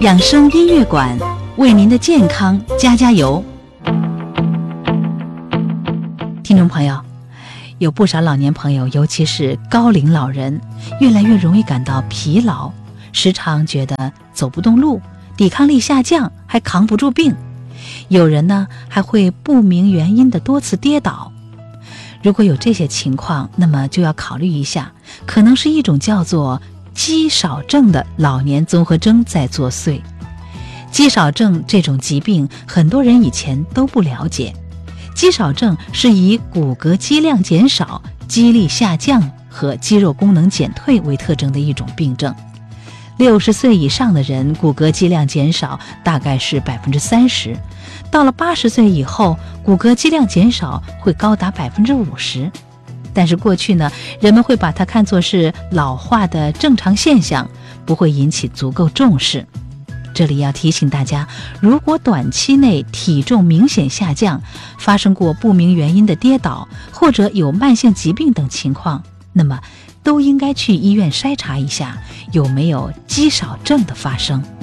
养生音乐馆为您的健康加加油。听众朋友，有不少老年朋友，尤其是高龄老人，越来越容易感到疲劳，时常觉得走不动路，抵抗力下降，还扛不住病。有人呢，还会不明原因的多次跌倒。如果有这些情况，那么就要考虑一下，可能是一种叫做肌少症的老年综合征在作祟。肌少症这种疾病，很多人以前都不了解。肌少症是以骨骼肌量减少、肌力下降和肌肉功能减退为特征的一种病症。60岁以上的人骨骼肌量减少大概是30%，到了80岁以后，骨骼肌量减少会高达50%。但是过去呢，人们会把它看作是老化的正常现象，不会引起足够重视。这里要提醒大家，如果短期内体重明显下降，发生过不明原因的跌倒，或者有慢性疾病等情况，那么都应该去医院筛查一下有没有肌少症的发生。